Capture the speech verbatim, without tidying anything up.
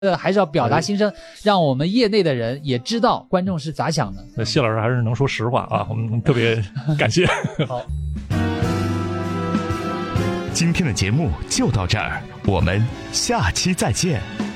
呃，还是要表达心声，让我们业内的人也知道观众是咋想的。 那谢老师还是能说实话啊，我们特别感谢。 好， 今天的节目就到这儿，我们下期再见。